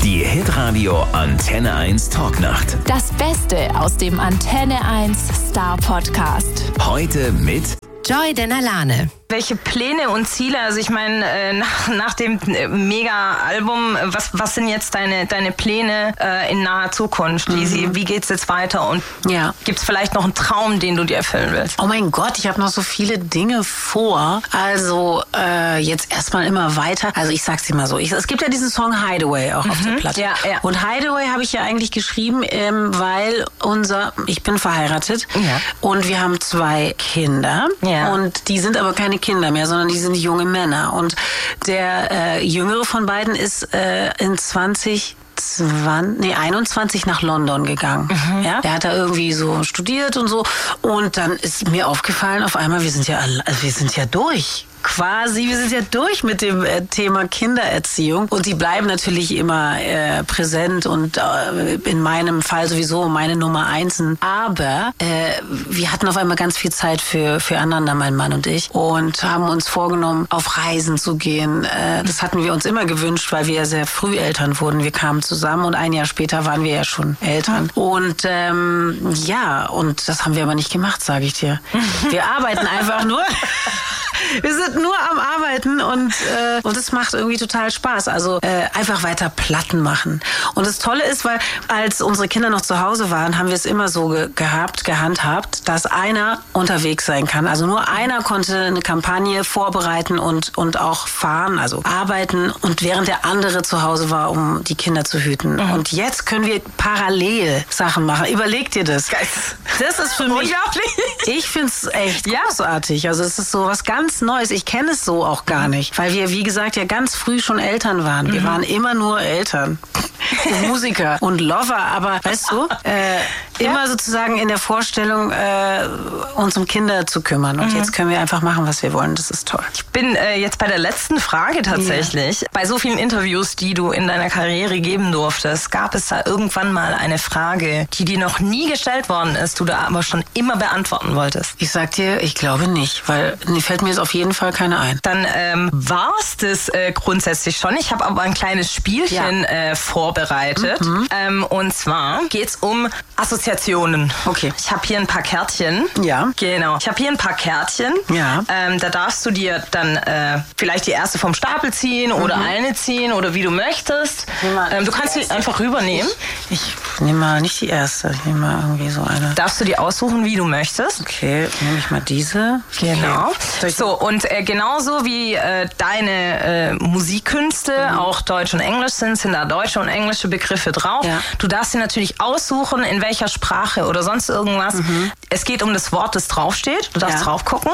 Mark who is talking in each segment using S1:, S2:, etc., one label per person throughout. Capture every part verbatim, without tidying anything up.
S1: Die Hitradio Antenne eins Talknacht.
S2: Das Beste aus dem Antenne eins Star Podcast.
S1: Heute mit
S3: Joy Denalane.
S4: Welche Pläne und Ziele, also ich meine, äh, nach, nach dem äh, Mega-Album, was, was sind jetzt deine, deine Pläne äh, in naher Zukunft? Mhm. Wie, wie geht's jetzt weiter? Und
S3: ja.
S4: Gibt's vielleicht noch einen Traum, den du dir erfüllen willst?
S3: Oh mein Gott, ich habe noch so viele Dinge vor. Also äh, jetzt erstmal immer weiter. Also ich sag's dir mal so, ich, es gibt ja diesen Song Hideaway auch mhm. auf der Platte.
S4: Ja, ja.
S3: Und Hideaway habe ich ja eigentlich geschrieben, ähm, weil unser, ich bin verheiratet
S4: ja.
S3: und wir haben zwei Kinder.
S4: Ja.
S3: Und die sind aber keine Kinder mehr, sondern die sind junge Männer. Und der äh, jüngere von beiden ist äh, in zwanzig zwanzig, nee, einundzwanzig nach London gegangen. Mhm. Ja, der hat da irgendwie so studiert und so. Und dann ist mir aufgefallen, auf einmal, wir sind ja, also wir sind ja durch. Quasi, wir sind ja durch mit dem äh, Thema Kindererziehung und die bleiben natürlich immer äh, präsent und äh, in meinem Fall sowieso meine Nummer eins. Aber äh, wir hatten auf einmal ganz viel Zeit für füreinander, mein Mann und ich, und haben uns vorgenommen, auf Reisen zu gehen. Äh, das hatten wir uns immer gewünscht, weil wir ja sehr früh Eltern wurden. Wir kamen zusammen und ein Jahr später waren wir ja schon Eltern. Und ähm, ja, und das haben wir aber nicht gemacht, sage ich dir. Wir arbeiten einfach nur. Wir sind nur am Arbeiten und äh, und es macht irgendwie total Spaß. Also äh, einfach weiter Platten machen. Und das Tolle ist, weil als unsere Kinder noch zu Hause waren, haben wir es immer so ge- gehabt, gehandhabt, dass einer unterwegs sein kann. Also nur einer konnte eine Kampagne vorbereiten und und auch fahren, also arbeiten, und während der andere zu Hause war, um die Kinder zu hüten. Mhm. Und jetzt können wir parallel Sachen machen. Überleg dir das.
S4: Geil.
S3: Das ist für mich.
S4: Unglaublich.
S3: Ich find's echt
S4: ja.
S3: großartig. Also es ist so was ganz Neues. Ich kenne es so auch gar nicht, weil wir, wie gesagt, ja ganz früh schon Eltern waren. Wir mhm. waren immer nur Eltern, Musiker und Lover, aber weißt du, äh, ja. immer sozusagen in der Vorstellung, äh, uns um Kinder zu kümmern. Und mhm. jetzt können wir einfach machen, was wir wollen. Das ist toll.
S4: Ich bin äh, jetzt bei der letzten Frage tatsächlich. Ja. Bei so vielen Interviews, die du in deiner Karriere geben durftest, gab es da irgendwann mal eine Frage, die dir noch nie gestellt worden ist, du da aber schon immer beantworten wolltest?
S3: Ich sag dir, ich glaube nicht, weil mir fällt mir jetzt auf jeden Fall keine ein.
S4: Dann ähm, war es das äh, grundsätzlich schon. Ich habe aber ein kleines Spielchen ja. äh, vorbereitet. Mhm. Ähm, und zwar geht's um Assoziationen.
S3: Okay.
S4: Ich habe hier ein paar Kärtchen.
S3: Ja.
S4: Genau. Ich habe hier ein paar Kärtchen.
S3: Ja.
S4: Ähm, da darfst du dir dann äh, vielleicht die erste vom Stapel ziehen oder mhm. eine ziehen oder wie du möchtest. Ähm, du kannst sie einfach rübernehmen.
S3: Ich, ich nehme mal nicht die erste. Ich nehme mal irgendwie so eine.
S4: Darfst du die aussuchen, wie du möchtest.
S3: Okay, nehme ich mal diese.
S4: Genau.
S3: Okay.
S4: So, und äh, genauso wie äh, deine äh, Musikkünste mhm. auch Deutsch und Englisch sind, sind da deutsche und englische Begriffe drauf. Ja. Du darfst dir natürlich aussuchen, in welcher Sprache oder sonst irgendwas. Mhm. Es geht um das Wort, das draufsteht. Du darfst ja. drauf gucken.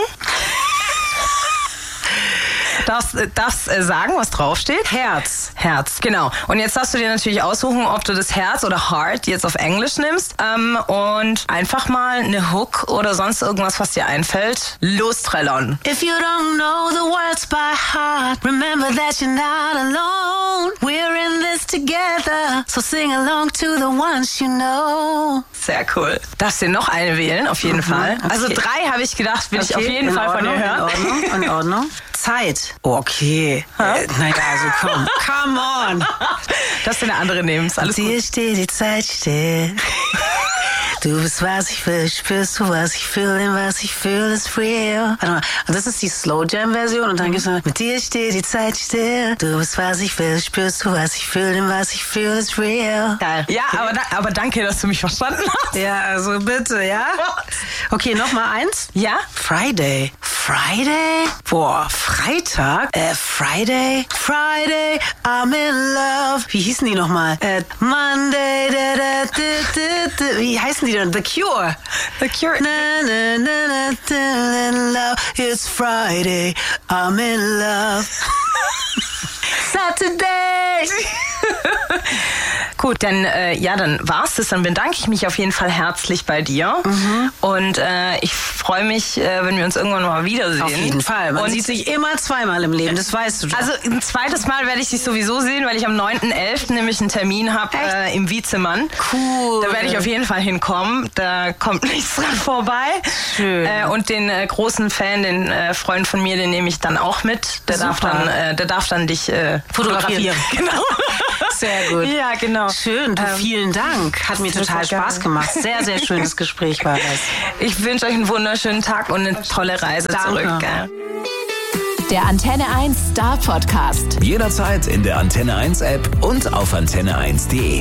S4: Darfst, darfst äh, sagen, was draufsteht?
S3: Herz.
S4: Herz, genau. Und jetzt darfst du dir natürlich aussuchen, ob du das Herz oder Heart jetzt auf Englisch nimmst ähm, und einfach mal eine Hook oder sonst irgendwas, was dir einfällt, lostrellern.
S3: If you don't know the words by heart, remember that you're not alone. We're in this together, so sing along to the ones you know.
S4: Sehr cool. Darfst dir noch eine wählen, auf jeden mhm, Fall.
S3: Okay.
S4: Also drei habe ich gedacht, will okay, ich auf jeden Fall
S3: Ordnung,
S4: von dir hören.
S3: In Ordnung, in Ordnung. Zeit. Okay. Äh, naja, also komm. Come on.
S4: Darfst du eine andere nehmen, ist alles gut.
S3: Dir steht die Zeit still. Du bist, was ich will, spürst du, was ich fühle, denn was ich fühle, ist real. Warte mal, und das ist die Slow Jam Version und dann gibt's noch, mit dir steht die Zeit still. Du bist, was ich will, spürst du, was ich fühle, denn was ich fühle, ist real.
S4: Geil. Ja, okay. aber, da, aber danke, dass du mich verstanden hast.
S3: Ja, also bitte, ja? Okay, noch mal eins.
S4: Ja?
S3: Friday. Friday? Boah, Freitag? Äh, Friday? Friday, I'm in love. Wie hießen die nochmal? Äh, Monday, da, da, da, da, da. Wie heißen die denn? The Cure.
S4: The Cure.
S3: Na, na, na, na, na, in love. It's Friday, I'm in love. Saturday.
S4: Gut, dann äh, ja, dann war's das. Dann bedanke ich mich auf jeden Fall herzlich bei dir. Mhm. Und äh, ich freue mich, äh, wenn wir uns irgendwann mal wiedersehen.
S3: Auf jeden Fall. Man
S4: und
S3: sieht sich immer zweimal im Leben, das weißt du doch.
S4: Also ein zweites Mal werde ich dich sowieso sehen, weil ich am neunten elften nämlich einen Termin habe äh, im Wiezemann.
S3: Cool.
S4: Da werde ich auf jeden Fall hinkommen. Da kommt nichts dran vorbei.
S3: Schön.
S4: Äh, und den äh, großen Fan, den äh, Freund von mir, den nehme ich dann auch mit. Der
S3: Super.
S4: darf dann, äh, der darf dann dich äh, fotografieren.
S3: fotografieren.
S4: Genau.
S3: Sehr gut.
S4: Ja, genau.
S3: Schön, du, vielen Dank. Hat mir total Spaß gemacht. Sehr, sehr schönes Gespräch war das.
S4: Ich wünsche euch einen wunderschönen Tag und eine tolle Reise
S3: Danke.
S4: zurück. Gell?
S2: Der Antenne eins Star Podcast.
S1: Jederzeit in der Antenne eins App und auf antenne eins punkt de.